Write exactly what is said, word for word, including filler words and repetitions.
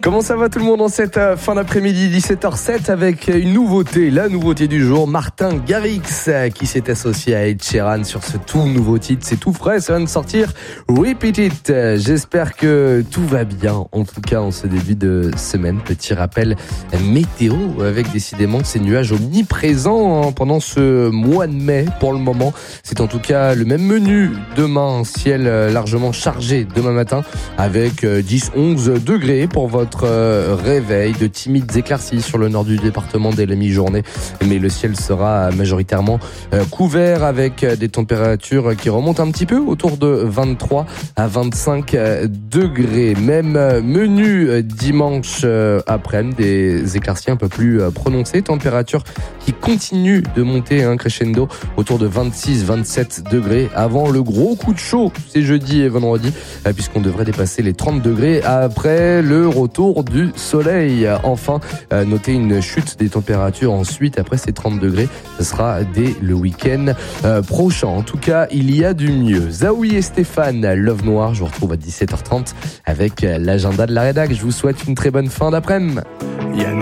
Comment ça va tout le monde en cette euh, fin d'après-midi, dix-sept heures zéro sept, avec une nouveauté, la nouveauté du jour, Martin Garrix euh, qui s'est associé à Ed Sheeran sur ce tout nouveau titre, c'est tout frais, ça vient de sortir, Repeat It. Euh, j'espère que tout va bien, en tout cas en ce début de semaine. Petit rappel météo avec décidément ces nuages omniprésents hein, pendant ce mois de mai pour le moment. C'est en tout cas le même menu demain, un ciel largement chargé demain matin avec dix à onze degrés pour votre réveil, de timides éclaircies sur le nord du département dès la mi-journée, mais le ciel sera majoritairement couvert avec des températures qui remontent un petit peu autour de vingt-trois à vingt-cinq degrés. Même menu dimanche après-midi, des éclaircies un peu plus prononcées, température qui continue de monter hein, crescendo autour de vingt-six à vingt-sept degrés avant le gros coup de chaud, c'est jeudi et vendredi, puisqu'on devrait dépasser les trente degrés après le retour du soleil. Enfin, notez une chute des températures ensuite après ces trente degrés, ce sera dès le week-end prochain. En tout cas, il y a du mieux. Zaoui et Stéphane, Love Noir, je vous retrouve à dix-sept heures trente avec l'agenda de la rédac. Je vous souhaite une très bonne fin d'après-midi.